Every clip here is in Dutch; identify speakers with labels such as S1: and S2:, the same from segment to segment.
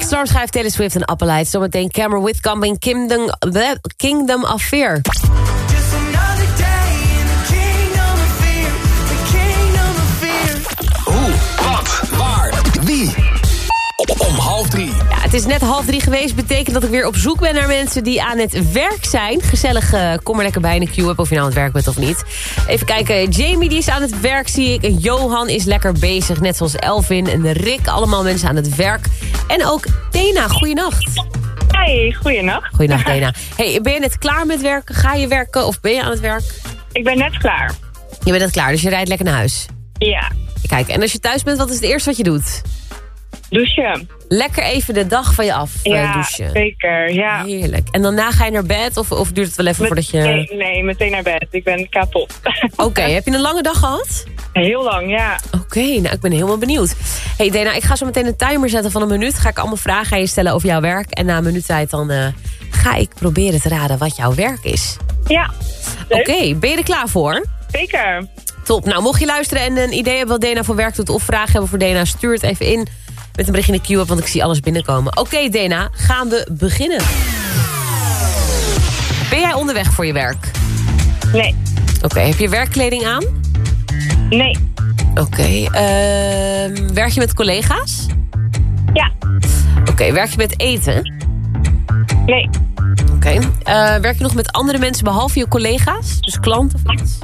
S1: Storm schrijft Taylor Swift en Appalite. Zometeen Cameron Whitcomb in Kingdom of Fear.
S2: Hoe, wat, waar, wie? Om 2:30.
S1: Ja, het is net 2:30 geweest. Betekent dat ik weer op zoek ben naar mensen die aan het werk zijn. Gezellig, kom maar lekker bij in de queue, of je nou aan het werk bent of niet. Even kijken, Jamie die is aan het werk, zie ik. Johan is lekker bezig, net zoals Elvin en Rick. Allemaal mensen aan het werk. En ook Dena, goeienacht.
S3: Hey, goeienacht.
S1: Goeienacht, Dena. Hey, ben je net klaar met werken? Ga je werken of ben je aan het werk?
S3: Ik ben net klaar.
S1: Je bent net klaar, dus je rijdt lekker naar huis.
S3: Ja.
S1: Kijk, en als je thuis bent, wat is het eerste wat je doet?
S3: Douchen.
S1: Lekker even de dag van je af douchen.
S3: Zeker, ja.
S1: Heerlijk. En daarna ga je naar bed of duurt het wel even voordat je...
S3: Nee, meteen naar bed. Ik ben kapot.
S1: Oké, heb je een lange dag gehad?
S3: Heel lang, ja.
S1: Oké, nou ik ben helemaal benieuwd. Hey Dena, ik ga zo meteen een timer zetten van 1 minuut. Ga ik allemaal vragen aan je stellen over jouw werk. En na 1 minuut tijd dan ga ik proberen te raden wat jouw werk is.
S3: Ja.
S1: Oké, ben je er klaar voor?
S3: Zeker.
S1: Top. Nou, mocht je luisteren en een idee hebben wat Dena voor werk doet... of vragen hebben voor Dena, stuur het even in met een bericht in de queue, want ik zie alles binnenkomen. Oké, Dena, gaan we beginnen. Ben jij onderweg voor je werk?
S3: Nee.
S1: Oké, heb je werkkleding aan?
S3: Nee.
S1: Oké, werk je met collega's?
S3: Ja.
S1: Oké, werk je met eten?
S3: Nee.
S1: Oké. Werk je nog met andere mensen behalve je collega's? Dus klanten of iets?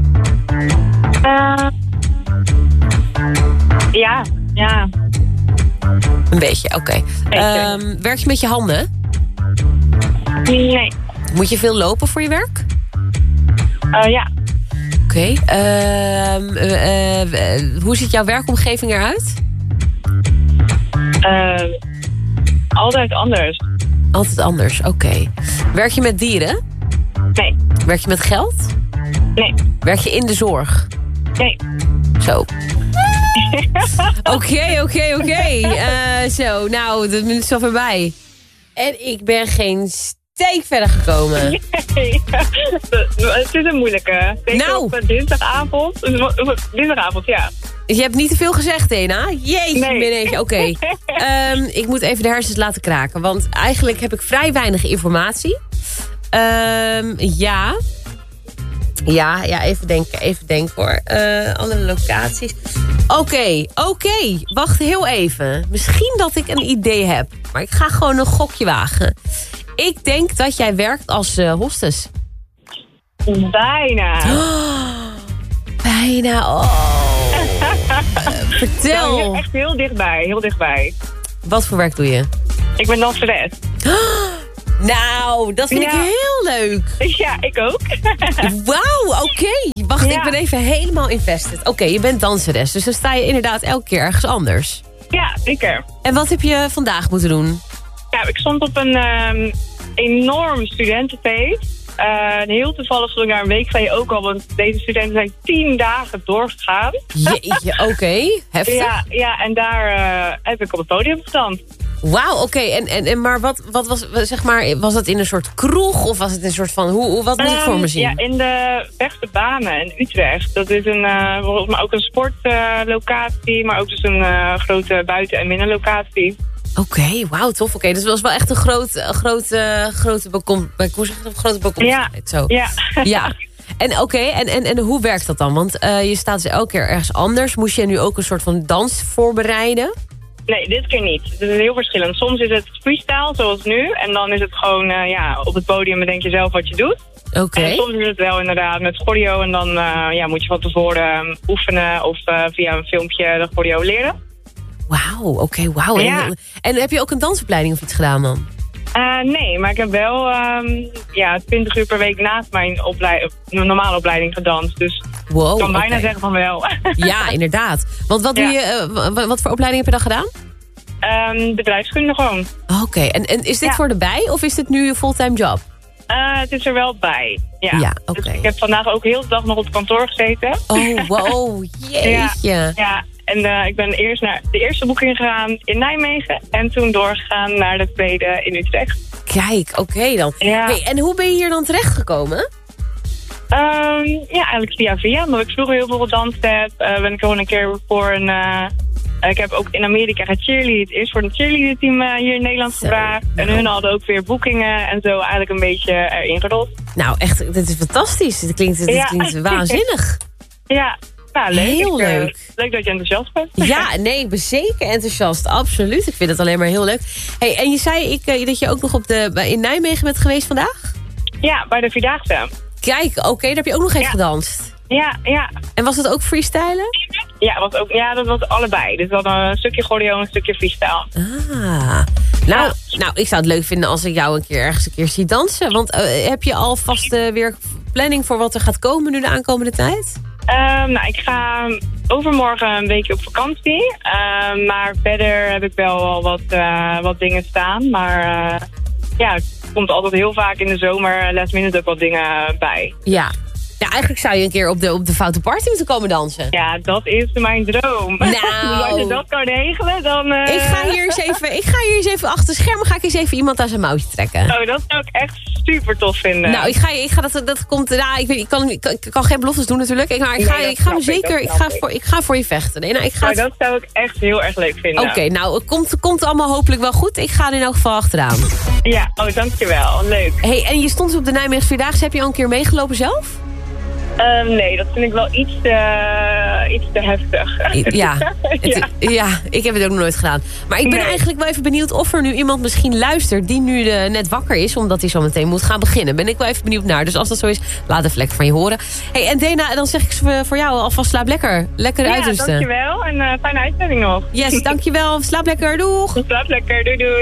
S3: Ja. Ja.
S1: Een beetje, oké. Werk je met je handen?
S3: Nee.
S1: Moet je veel lopen voor je werk?
S3: Ja.
S1: Oké. Hoe ziet jouw werkomgeving eruit?
S3: Altijd anders.
S1: Altijd anders, oké. Werk je met dieren?
S3: Nee.
S1: Werk je met geld?
S3: Nee.
S1: Werk je in de zorg?
S3: Nee.
S1: Zo. Oké. Zo, nou, de minuut is al voorbij. En ik ben geen steek verder gekomen.
S3: Nee. Het is een moeilijke. Zeker op dinsdagavond. Dinsdagavond, ja.
S1: Je hebt niet te veel gezegd, Dena. Jeetje,
S3: nee.
S1: Oké. Ik moet even de hersens laten kraken. Want eigenlijk heb ik vrij weinig informatie. Ja, even denken hoor. Andere locaties. Oké. Wacht heel even. Misschien dat ik een idee heb. Maar ik ga gewoon een gokje wagen. Ik denk dat jij werkt als hostess.
S3: Bijna.
S1: Bijna, vertel.
S3: Ja, echt heel dichtbij.
S1: Wat voor werk doe je?
S3: Ik ben danseres.
S1: Nou, dat vind ik heel leuk.
S3: Ja, ik ook.
S1: Wauw, oké. Wacht, ik ben even helemaal invested. Oké, je bent danseres, dus dan sta je inderdaad elke keer ergens anders.
S3: Ja, zeker.
S1: En wat heb je vandaag moeten doen?
S3: Ja, ik stond op een enorm studentenfeest. Heel toevallig stond ik daar een week van je ook al, want deze studenten zijn 10 dagen doorgegaan.
S1: Jeetje, oké. Heftig.
S3: Ja, en daar heb ik op het podium gestaan.
S1: Wauw, oké. Maar wat was, zeg maar, was dat in een soort kroeg of was het een soort van, wat moet ik voor me zien?
S3: Ja, in de Vechtse Banen in Utrecht. Dat is volgens mij ook een sportlocatie, maar ook dus een grote buiten- en binnenlocatie.
S1: Oké, wauw, tof. Oké, dus het was wel echt een grote bekomstigheid.
S3: Ja.
S1: Zo. Ja. En hoe werkt dat dan? Want je staat dus elke keer ergens anders. Moest je nu ook een soort van dans voorbereiden?
S3: Nee, dit keer niet. Het is heel verschillend. Soms is het freestyle, zoals nu. En dan is het gewoon, op het podium bedenk je zelf wat je doet.
S1: Oké.
S3: En soms is het wel inderdaad met choreo. En dan moet je van tevoren oefenen of via een filmpje de choreo leren.
S1: Wauw, oké, wauw.
S3: Ja.
S1: En heb je ook een dansopleiding of iets gedaan dan?
S3: Nee, maar ik heb wel 20 uur per week naast mijn normale opleiding gedanst. Dus
S1: wow,
S3: ik kan bijna zeggen van wel.
S1: Ja, inderdaad. Want wat doe je? Wat voor opleiding heb je dan gedaan?
S3: Bedrijfskunde gewoon.
S1: Oké, en is dit voor de bij of is dit nu je fulltime job?
S3: Het is er wel bij. Ja,
S1: oké.
S3: Dus ik heb vandaag ook heel de dag nog op het kantoor gezeten.
S1: Oh, wow, jeetje.
S3: Ja. En ik ben eerst naar de eerste boeking gegaan in Nijmegen. En toen doorgegaan naar de tweede in Utrecht.
S1: Kijk, oké dan.
S3: Ja.
S1: Hey, en hoe ben je hier dan terechtgekomen?
S3: Eigenlijk via. Omdat ik vroeger heel veel gedanst heb. Ben ik gewoon een keer voor Ik heb ook in Amerika gecheerlead. Eerst voor het cheerleader team hier in Nederland gevraagd. En hun hadden ook weer boekingen en zo eigenlijk een beetje erin gerold.
S1: Nou, echt, dit is fantastisch. Dit klinkt waanzinnig.
S3: Ja, nou leuk.
S1: Heel leuk.
S3: Leuk dat je enthousiast bent.
S1: Ja, nee, ik ben zeker enthousiast. Absoluut. Ik vind het alleen maar heel leuk. Hey, en je zei dat je ook nog in Nijmegen bent geweest vandaag?
S3: Ja, bij de Vierdaagse.
S1: Kijk, oké, daar heb je ook nog even gedanst.
S3: Ja.
S1: En was het ook freestylen?
S3: Ja, dat was allebei. Dus we hadden een stukje choreo en een stukje freestyle.
S1: Nou, ik zou het leuk vinden als ik jou ergens een keer zie dansen. Want heb je al vast weer planning voor wat er gaat komen nu de aankomende tijd?
S3: Ik ga overmorgen een weekje op vakantie. Maar verder heb ik wel al wat dingen staan. Maar het komt altijd heel vaak in de zomer last minute ook wat dingen bij.
S1: Ja, eigenlijk zou je een keer op de foute party moeten komen dansen.
S3: Ja, dat is mijn droom.
S1: Nou.
S3: Dus als je dat kan regelen, dan...
S1: Ik ga hier eens even achter schermen. Ga ik eens even iemand aan zijn mouwtje trekken.
S3: Oh, dat zou ik echt super tof vinden.
S1: Nou, ik ga dat komt... Nou, ik kan geen beloftes doen natuurlijk. Ik ga voor je vechten. Nee,
S3: dat zou ik echt heel erg leuk vinden.
S1: Oké, nou, het komt allemaal hopelijk wel goed. Ik ga er in elk geval achteraan.
S3: Ja, dankjewel. Leuk.
S1: Hey, en je stond dus op de Nijmegen Vierdaagse. Heb je al een keer meegelopen zelf?
S3: Nee, dat vind ik wel iets te heftig.
S1: Ja, ik heb het ook nog nooit gedaan. Maar ik ben eigenlijk wel even benieuwd of er nu iemand misschien luistert... die nu net wakker is, omdat hij zo meteen moet gaan beginnen. Ben ik wel even benieuwd naar. Dus als dat zo is, laat even lekker van je horen. Hey, en Dena, dan zeg ik voor jou alvast slaap lekker. Lekker uitrusten.
S3: Ja, dankjewel. En fijne uitzending nog.
S1: Yes, dankjewel. Slaap lekker. Doeg.
S3: Slaap lekker. Doei.